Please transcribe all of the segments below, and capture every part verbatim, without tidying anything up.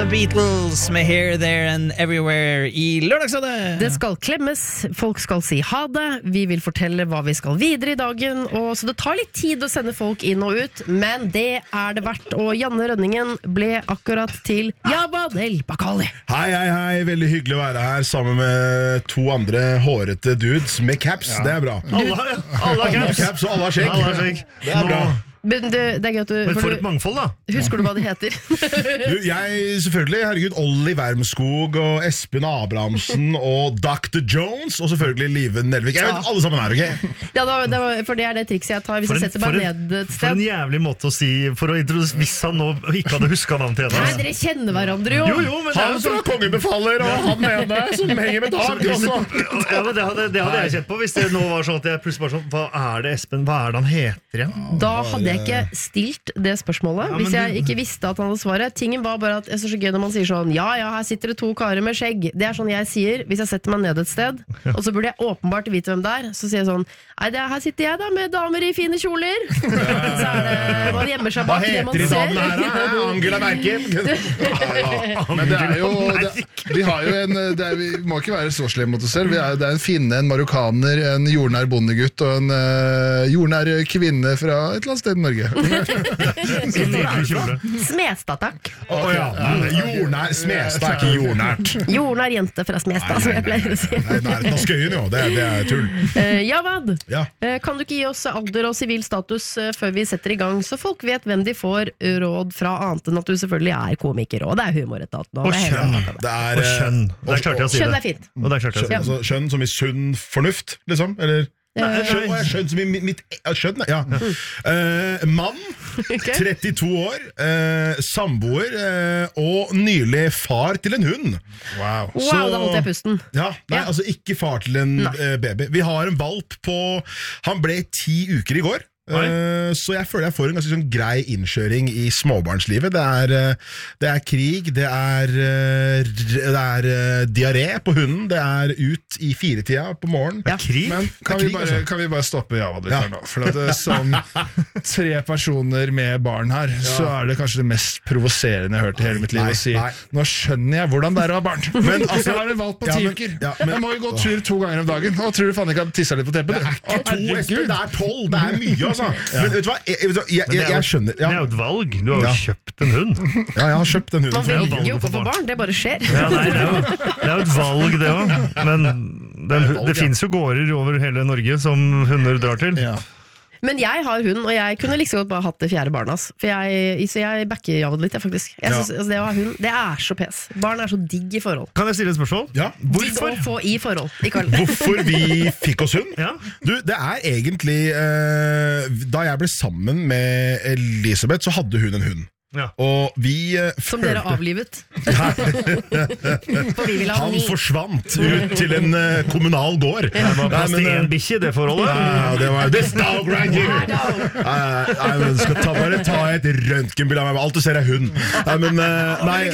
Beatles med Here, There and Everywhere I Lørdagsrådet. Det skal klemmes, folk skal si ha det, vi vil fortelle hva vi skal videre I dagen, og så det tar litt tid å sende folk inn og ut, men det er det verdt, og Janne Rønningen ble akkurat til Javad El Bakali. Hei, hei, hei, veldig hyggelig å være her sammen med to andre hårete dudes med caps, ja. Det er bra. Alle, alle har caps. caps og alle har skjegg. Alle har skjegg. Det er bra. Men det, det er gøy at du... Men for et mangfold da. Husker du hva de heter? du, jeg, selvfølgelig, herregud, Olli Wermskog og Espen Abrahamsen og doktor Jones, og selvfølgelig Live Nelvik. Jeg vet alle sammen her, ok? Ja, da, det var, for det er det trikset jeg tar hvis en, jeg setter meg ned et sted. For en jævlig måte å si, for å introdusere, hvis han nå ikke hadde husket navn til henne. Nei, dere kjenner hverandre jo. Jo, jo, men han som kongebefaler, og han ene som henger med dag også. Ja, men det hadde, det hadde jeg kjent på, hvis det nå var sånn at jeg plutselig bare sånn, hva er det Espen, hva er det han heter igjen? Da hadde jeg ikke stilt det spørsmålet, ja, hvis jeg du... ikke visste at han hadde svaret. Tingen var bare at jeg synes så gøy når man sier sånn, ja, ja, her sitter det to karer med skjegg. Det er sånn jeg sier, hvis jeg setter meg ned et sted, og så burde jeg åpenbart vite hvem det er, så sier jeg sånn, nei, det er, her sitter jeg da, med damer I fine kjoler. Så er det, man gjemmer seg bak det man ser. Hva heter de damene her da? Angela Merkel. Ja, men det er jo, det, vi har jo en, det er, vi må ikke være så slemme mot oss selv, vi er, det er en finne, en marokkaner, en jordnær bondegutt, og en uh, jordnær kvinne fra et eller annet sted I Norge. Smestad, takk. Oh, ja. Jordnær, Smestad er ikke jordnært. Jordnær jente fra Smestad, som jeg pleier å si. Nei, nærheten av Skøyen jo, det, det er tull. uh, Javad, ja. uh, kan du ikke gi oss alder og sivil status uh, før vi setter I gang, så folk vet hvem de får råd fra, annet enn at du selvfølgelig er komiker, og det er humoretaten. Og kjønn. Det er, og kjønn. Der klarte jeg å si det. Kjønn er fint. Og der klarte jeg å si det. Altså, kjønn som I sunn fornuft, liksom, eller... Nei, skjønn, skjønn som I mitt skjønn, ja. Uh, mann, trettito år, uh, samboer uh, og nylig far til en hund. Wow, wow Så, da holdt jeg pusten. Ja, nei, ja. Altså ikke far til en uh, baby. Vi har en valp på, han ble ti uker I går. Uh, så jeg føler jeg får en ganske sånn grei innkjøring I småbarnslivet. Det er, uh, det er krig, det er, uh, det er uh, diaré på hunden, det er ut I firetida på morgen. Ja. Krig? Men kan, krig, vi bare, altså. kan vi bare stoppe Javad litt ja. her nå? For at det, som tre personer med barn her, ja. Så er det kanskje det mest provoserende jeg har hørt I hele mitt liv nei, å si, nei. Nå skjønner jeg hvordan det er å ha barn. Men altså, jeg har det valgt på ti ja, uker. Ja, jeg må jo gå tur to ganger om dagen. Og tror du faen ikke har tisset litt på teppet? Det er ikke to, Espen, det er tolv, det er mye, altså. Ja. Men vet du hva, jeg, jeg, jeg, jeg, jeg skjønner ja. Det er jo et valg, du har jo ja. kjøpt en hund. Ja, jeg har kjøpt en hund. Man velger jo ikke å få barn, det bare skjer. Ja, nei, det, er jo, det er jo et valg det også. Men den, det finnes jo gårder over hele Norge som hunder drar til. Ja. Men jeg har hund, og jeg kunne liksom godt bare hatt det fjerde barnas. For jeg, så jeg backer Javad litt, jeg, faktisk. Jeg synes, ja. altså, det å ha hund, det er så pes. Barn er så digg I forhold. Kan jeg stille et spørsmål? Ja. Hvorfor? Digg å få I forhold. Hvorfor vi fikk oss hund? Ja. Du, det er egentlig uh, da jeg ble sammen med Elisabeth, så hadde hun en hund. Ja. Og vi uh, Som følte... dere avlivet. Han forsvant ut til en uh, kommunal gård. Ja, det var plass til en bikkje, det forholdet. Ja, det var this dog right here. uh, Jeg skal ta, bare ta et røntgenbilde av meg. Alt du ser er hund. Nei, men uh, nei.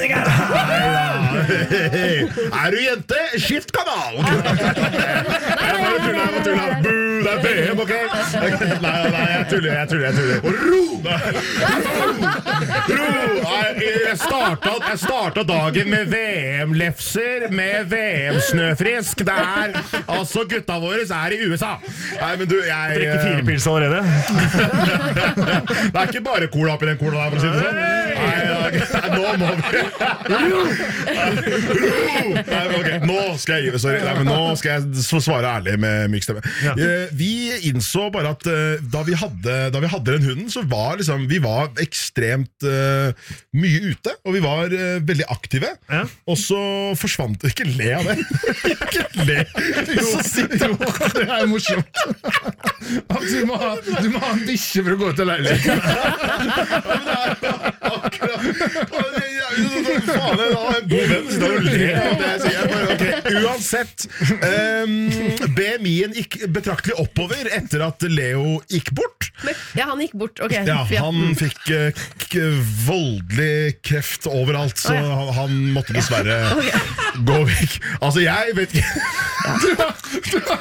Er du jente? Skift kanal. Jeg bare tuller, jeg bare tuller. Boo, det er B M, ok? Nei, nei, jeg tuller, jeg tuller, jeg tuller. Og ro! Ro! Jeg startet, jeg startet dagen med V M-lefser, med V M-snøfrisk. Det er, altså gutta våre er I U S A. Nei, men du, jeg... Drikker fire pils allerede. Det er ikke bare cola oppi den cola der, for å si det sånn. Nei, nå må vi... Ro! Nei, ok, nå skal jeg gi det, sorry. Nei, men nå skal jeg svare ærlig med myk stemme. Ja. Vi innså bare at da vi hadde, da vi hadde den hunden, så var liksom, vi var ekstremt uh, mye ute, og vi var uh, veldig aktive. Ja. Og så forsvant det. Ikke le av det. Ikke le. Jo, jo, det er morsomt. Du må ha, du må ha en bikkje for å gå ut av leiligheten. Ja, men det er akkurat. Faen, jeg har en god venn, så da er du le av det jeg sier. Bare, okay. Uansett, um, B M I-en gikk betraktelig oppover etter at Leo gikk bort. Ja, han gikk bort, ok. Ja, han fikk uh, k voldelig kreft overalt, så oh, ja. han måtte dessverre okay. gå vekk. Altså, jeg vet ikke...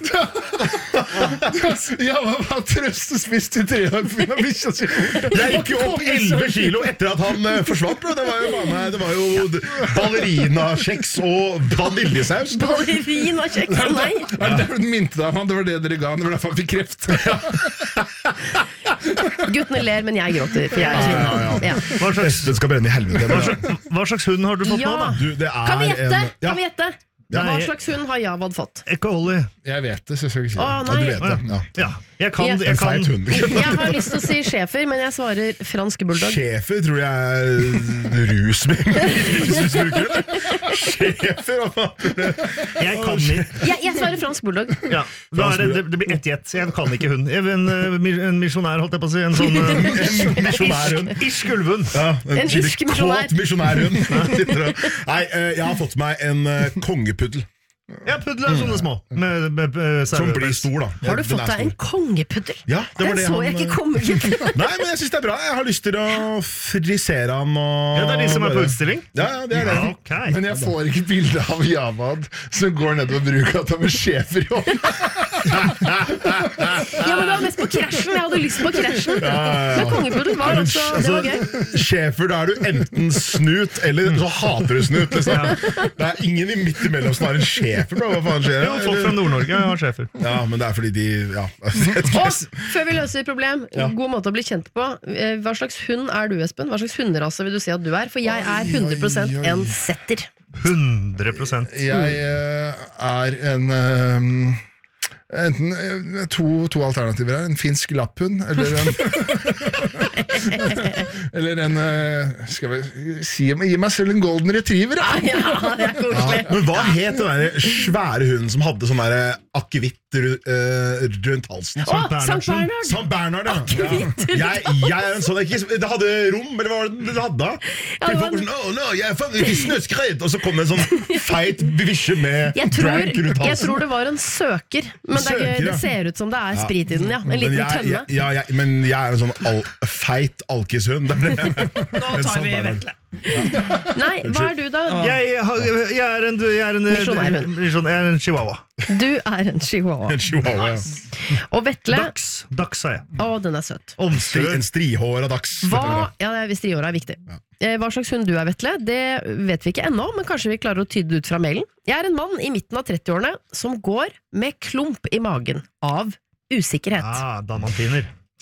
Ja, hva var trøstespist i tre år? Jeg gikk jo opp elleve kilo etter at han uh, forsvant, bro. Det var jo, meg, det var jo ballerina-kjeks og vaniljesaus. Ballerina-kjeks, nei. Ja. Det var minte deg, det var det dere ga, det var derfor han fikk kreft. Guttene ler, men jeg gråter, for jeg er kvinne. Ja, ja, ja. Hva slags, det skal brenne i helvete. Hva slags, hva slags hund har du fått ja. nå, da? Du, det er kan vi gjette? En, ja. Kan vi gjette? Ja. Hva slags hund har Javad fått? Ekolli. Jeg vet det, så jeg skal ikke si det. Åh, Ja, du vet det. Ja. Ja. Jeg kan, Yes. jeg En kan. feit hund. Jeg har lyst til å si schæfer, men jeg svarer fransk bulldog. Schæfer tror jeg er rusmisbruker. Schæfer, hva faen? Jeg kan ikke. Jeg, jeg svarer fransk bulldog. Ja. Da er det, det blir ett gjett, så jeg kan ikke hund. Jeg er en, uh, en misjonær, holdt jeg på å si. En sånn uh, En misjonærhund. Irsk ulvehund. Ja, en En irsk misjonær. kåt misjonærhund. Sitter og- Nei, eh, jeg har fått meg en eh, kongepuddel. Ja, puddel er sånne små. Med, med, med Som blir sauepels. stor, da. Har du Den fått er deg en stor. kongepuddel? Ja, det var Den det så han, jeg ikke eh, komme. Nei, men jeg synes det er bra. Jeg har lyst til å frisere han og Ja, det er de som er på bare- utstilling. Ja, ja, det er det. Ja, ok. Men jeg får ikke bilde av Javad som går nedover Brugata med schæfer i hånden. Ja, men det var mest på krasjen. Jeg hadde lyst på krasjen. Men kongepuddel var også, det var gøy. Schæfer, da er du enten snut, eller så hater du snut. Liksom. Det er ingen i midt imellom som har en schæfer. Bro. Hva faen skjer? Jo, folk fra Nord-Norge har schæfer. Ja, men det er fordi de ja. Og før vi løser et problem, god måte å bli kjent på. Eh, Hva slags hund er du, Espen? Hva slags hunderase vil du si at du er? For jeg er hundre prosent Oi, oi, oi. en setter. hundre prosent. Jeg eh, er en eh, Enten eh, to, to alternativer her. En finsk lapphund, eller en Eller en eh, Skal vi si Gi meg selv en golden retriever, da! Ja, det er koselig. Men hva het den der svære hunden som hadde sånn der akevitt ru- eh, rundt halsen? Å, Sankt Bernhard! Sankt Bernhard, ja. ja. Jeg, jeg er en sånn ikke, Det hadde rom, eller hva var det det hadde? Ja, Folk det var var- sånn, «Å, no, jeg fant ikke snøskred!» Og så kom det en sånn feit bivisje med Jeg tror, drank rundt halsen. jeg tror det var en søker, men det, er, Søker, gøy, ja. det ser ut som det er sprit i den. Ja. En Men liten jeg, tønne. jeg, ja, jeg, men jeg er en sånn al feit alkishund. Det er det. Nå tar vi Vetle. Nei, hva er du da? Jeg, har- jeg er en, jeg er en, Misjonærhund. misjon- jeg er en chihuahua. Du er en chihuahua. En chihuahua, ja. Og Vetle, Dags. Dags er jeg. å, den er søt. Stri, Omstø. en strihåra dags. Hva, ja, det er visst friåret er viktig. Eh, Hva slags hund du er, Vetle, det vet vi ikke ennå, men kanskje vi klarer å tyde det ut fra mailen. Jeg er en mann i midten av trettiårene som går med klump i magen av usikkerhet. Ah, dalmatiner.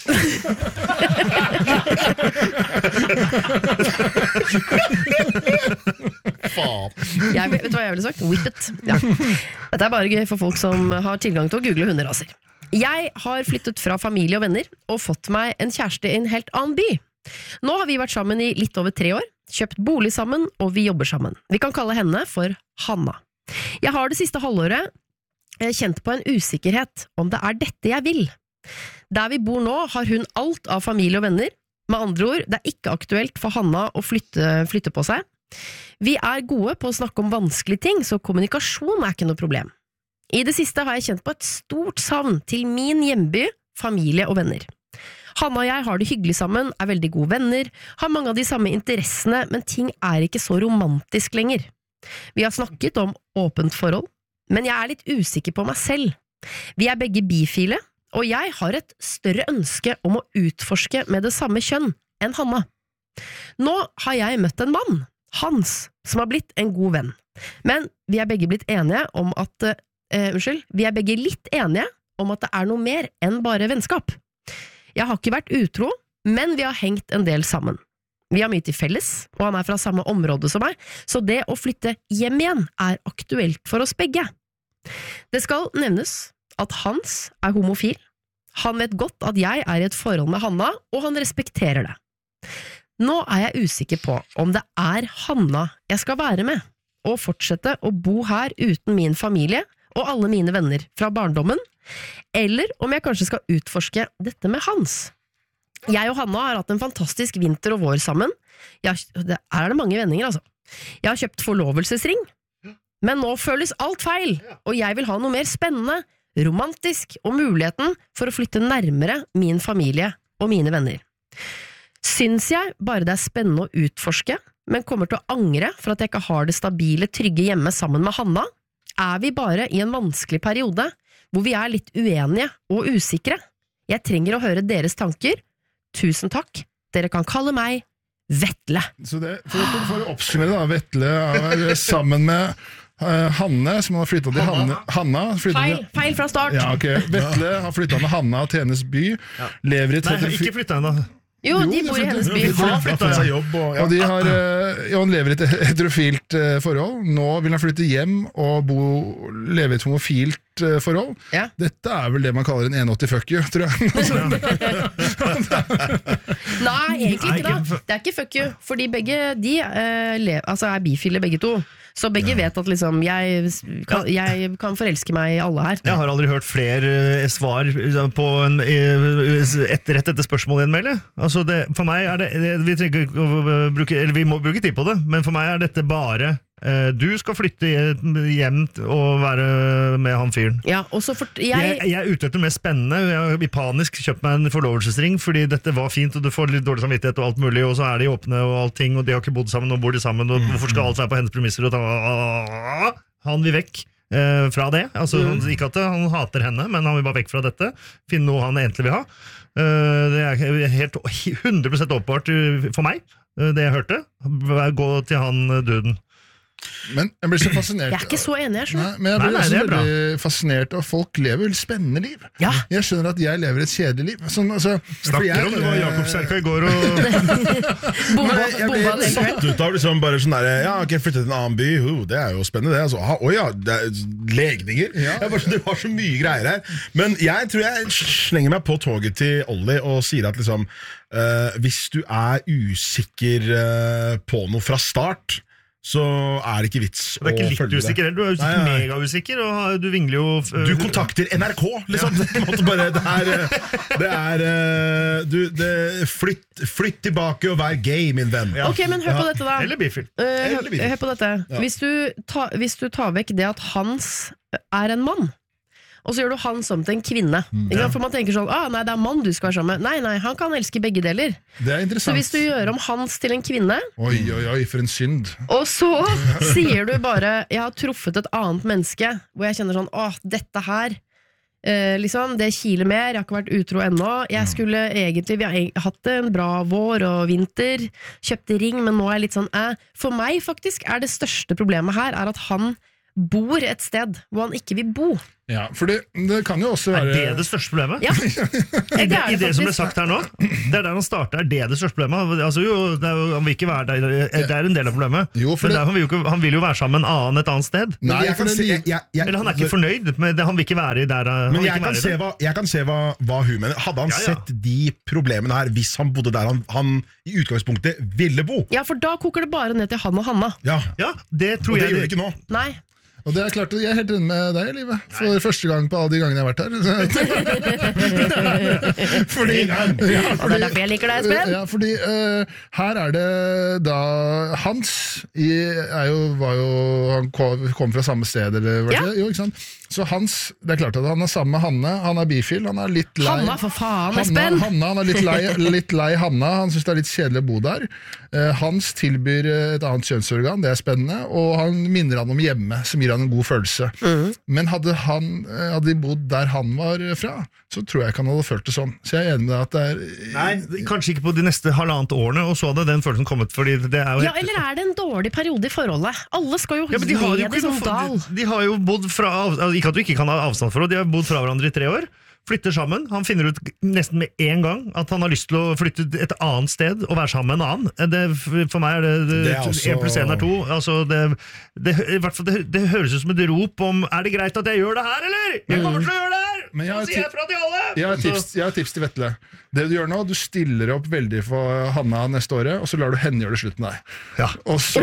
Faen. Jeg, vet du hva jeg ville sagt? Whippet. Ja. Dette er bare gøy for folk som har tilgang til å google hunderaser. Jeg har flyttet fra familie og venner og fått meg en kjæreste i en helt annen by. Nå har vi vært sammen i litt over tre år, kjøpt bolig sammen, og vi jobber sammen. Vi kan kalle henne for Hanna. Jeg har det siste halvåret eh, kjent på en usikkerhet om det er dette jeg vil. Der vi bor nå har hun alt av familie og venner. Med andre ord, det er ikke aktuelt for Hanna å flytte, flytte på seg. Vi er gode på å snakke om vanskelige ting, så kommunikasjon er ikke noe problem. I det siste har jeg kjent på et stort savn til min hjemby, familie og venner. Hanna og jeg har det hyggelig sammen, er veldig gode venner, har mange av de samme interessene, men ting er ikke så romantisk lenger. Vi har snakket om åpent forhold, men jeg er litt usikker på meg selv. Vi er begge bifile, og jeg har et større ønske om å utforske med det samme kjønn enn Hanna. Nå har jeg møtt en mann, Hans, som har blitt en god venn. Men vi er begge blitt enige om at eh, Unnskyld, vi er begge litt enige om at det er noe mer enn bare vennskap. Jeg har ikke vært utro, men vi har hengt en del sammen. Vi har mye til felles, og han er fra samme område som meg, så det å flytte hjem igjen er aktuelt for oss begge. Det skal nevnes at Hans er homofil. Han vet godt at jeg er i et forhold med Hanna, og han respekterer det. Nå er jeg usikker på om det er Hanna jeg skal være med, og fortsette å bo her uten min familie og alle mine venner fra barndommen, eller om jeg kanskje skal utforske dette med Hans. Jeg og Hanna har hatt en fantastisk vinter og vår sammen. Jeg, det, her er det mange vendinger, altså. Jeg har kjøpt forlovelsesring, men nå føles alt feil, og jeg vil ha noe mer spennende, romantisk og muligheten for å flytte nærmere min familie og mine venner. Syns jeg bare det er spennende å utforske, men kommer til å angre for at jeg ikke har det stabile, trygge hjemme sammen med Hanna? Er vi bare i en vanskelig periode, hvor vi er litt uenige og usikre? Jeg trenger å høre deres tanker. Tusen takk. Dere kan kalle meg Vetle. Så det, for, å, for å oppsummere da, Vetle er sammen med uh, Hanne, som har flyttet til Hanne. Hanna feil, til, feil fra start. Ja, okay. Vetle har flyttet med Hanna til hennes by. Ja. Lever i Nei, ikke flyttet ennå. Jo, de bor i hennes by. Har flyttet seg jobb og, ja. Og de har, ja, han lever i et heterofilt uh, forhold. Nå vil han flytte hjem og bo, leve i et homofilt uh, forhold. Ja. Dette er vel det man kaller en one eighty fuck you, tror jeg. Nei, egentlig ikke da. Det er ikke fuck you, fordi begge de uh, le, altså er bifile begge to. Så begge ja. vet at liksom, jeg, kan, jeg kan forelske meg i alle her. Jeg har aldri hørt flere eh, svar på en, etter, rett etter spørsmålet i en mail. Altså det, for meg er det, vi, trenger ikke å bruke, eller vi må bruke tid på det, men for meg er dette bare eh, du skal flytte hjem og være med han fyren. Ja, og så for, jeg... Jeg, jeg er ute etter mer spennende. Jeg har i panisk kjøpt meg en forlovelsesring fordi dette var fint, og du får litt dårlig samvittighet og alt mulig, og så er de åpne og allting, og de har ikke bodd sammen, og bor de sammen, og hvorfor skal alt være på hennes premisser, og ta, han vil vekk eh, fra det. Altså, mm. Ikke at han hater henne, men han vil bare vekk fra dette. Finne noe han egentlig vil ha. Uh, det er helt hundre prosent åpenbart for meg, uh, det jeg hørte. Gå til han duden. Men jeg blir så fascinert. Jeg er ikke så enig, jeg skjønner. Nei, men jeg blir nei, nei, så veldig fascinert, og folk lever vel spennende liv. Ja. Jeg skjønner at jeg lever et kjedelig liv. Sånn, altså, Snakker om det var Jakobskjerka i går og... Bomba, Nei, jeg ble satt ut av liksom bare sånn der, ja, ok, flyttet til en annen by, uh, det er jo spennende det. Altså, ah, oh ja, det er legninger. Ja. Jeg bare, det var så mye greier her. Men jeg tror jeg slenger meg på toget til Olli og sier at liksom, uh, hvis du er usikker uh, på noe fra start, så er det ikke vits å følge det. Det er ikke litt usikker, du er jo mega-usikker, og du vingler jo... Uh, du kontakter N R K, liksom. Ja. Det, bare, det er, det er uh, du, det, flytt, flytt tilbake og vær gay, min venn. Ja. Ok, men hør på dette da. Eller bifil. Uh, hør, hør på dette. Ja. Hvis, du ta, hvis du tar vekk det at Hans er en mann, og så gjør du han som til en kvinne. Mm, ja. For man tenker sånn, ah, nei, det er mann du skal være sammen med. Nei, nei, han kan elske begge deler. Det er interessant. Så hvis du gjør om Hans til en kvinne... Oi, oi, oi, for en synd. Og så sier du bare, jeg har truffet et annet menneske, hvor jeg kjenner sånn, åh, dette her, eh, liksom, det kiler mer, jeg har ikke vært utro ennå. Jeg skulle egentlig, vi har hatt en bra vår og vinter, kjøpte ring, men nå er jeg litt sånn, eh. For meg faktisk er det største problemet her, er at han bor et sted hvor han ikke vil bo. Ja, for det, det kan jo også være... Er det det største problemet? Ja. I det, i det som ble sagt her nå, det er der han starter, er det det største problemet? Altså, jo, det er, han vil ikke være der, det er en del av problemet. Jo, men det, han, vil jo ikke, han vil jo være sammen med en annen et annet sted. Nei, jeg kan se, jeg, jeg, jeg, Eller han er ikke fornøyd med det, han vil ikke være der. Men jeg kan, se hva, jeg kan se hva, hva hun mener. Hadde han ja, ja. sett de problemene her hvis han bodde der han, han i utgangspunktet ville bo? Ja, for da koker det bare ned til han og Hanna. Ja, ja det tror og det jeg... gjør det ikke nå. Nei. Og det er klart, jeg er helt enig med deg, Livet. For Nei. første gang på alle de gangene jeg har vært her. fordi, ja, fordi, og det er derfor jeg liker deg, Espen. Ja, fordi uh, her er det da Hans i, er jo, var jo, han kom, kom fra samme sted, eller hva ja. det? Jo, ikke sant? Så Hans, det er klart at han er sammen med Hanne, han er bifil, han er litt lei. Hanna, for faen, Hanna, Espen! Hanna, han er litt lei, litt lei Hanna, han synes det er litt kjedelig å bo der. Uh, Hans tilbyr et annet kjønnsorgan, det er spennende, og han minner han om hjemme, som gir han en god følelse. Mm. Men hadde, han, hadde de bodd der han var fra, så tror jeg ikke han hadde følt det sånn. Så jeg er enig med at det er... Nei, kanskje ikke på de neste halvannet årene, og så hadde den følelsen kommet, fordi det er jo... Ja, eller er det en dårlig periode i forholdet? Alle skal jo ja, de har jo, sånn de, de har jo bodd fra... Ikke at du ikke kan ha avstandsforhold, de har bodd fra hverandre i tre år. Flytter sammen, han finner ut nesten med en gang at han har lyst til å flytte et annet sted og være sammen med en annen. Det, for meg er det, det, det er også... en pluss en er to. Altså det, det, i hvert fall det, det høres ut som et rop om, er det greit at jeg gjør det her, eller? Jeg kommer til å gjøre det her! Men jeg har, sier jeg fra til alle! Jeg har, tips, jeg har tips til Vetle. Det du gjør nå, du stiller opp veldig for Hanna neste året, og så lar du henne gjøre det slutt med deg. Ja. Og så...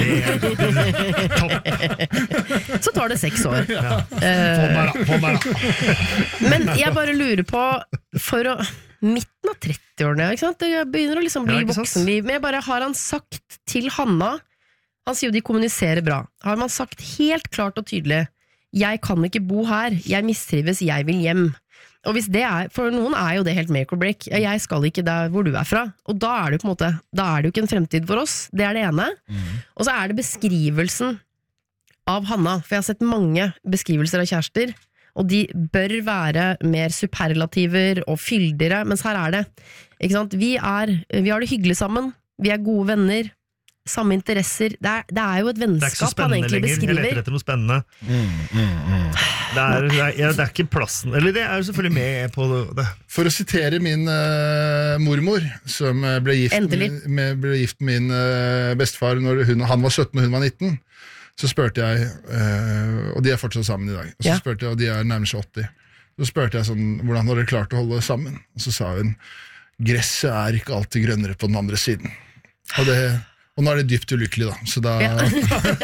så tar det seks år. Ja. Uh, Få meg da. Men jeg bare lurer på, for å... midten av trettiårene, ikke sant? Det begynner å liksom bli ja, voksenliv, men jeg bare, har han sagt til Hanna, han sier jo de kommuniserer bra, har man sagt helt klart og tydelig, jeg kan ikke bo her, jeg mistrives, jeg vil hjem. Og hvis det er, for noen er jo det helt make or break, jeg skal ikke der hvor du er fra, og da er det jo på en måte, da er det jo ikke en fremtid for oss, det er det ene. Mm. Og så er det beskrivelsen av Hanna, for jeg har sett mange beskrivelser av kjærester, og de bør være mer superlativer og fyldigere, mens her er det, ikke sant, vi er, vi har det hyggelig sammen, vi er gode venner, samme interesser, det er, det er jo et vennskap han egentlig lenger. beskriver. Jeg leter etter noe spennende. Mm, mm, mm. Det, er, det, er, det er ikke plassen, eller det er jo selvfølgelig med på det. For å sitere min uh, mormor, som ble gift med, med, ble gift med min uh, bestefar når hun, han var sytten og hun var nitten, så spurte jeg, uh, og de er fortsatt sammen i dag, og så ja. spurte jeg, og de er nærmere seg åtti, så spurte jeg sånn, hvordan har dere klart å holde sammen? Og så sa hun, gresset er ikke alltid grønnere på den andre siden. Og det Og nå er det dypt ulykkelig da, så da... Ja.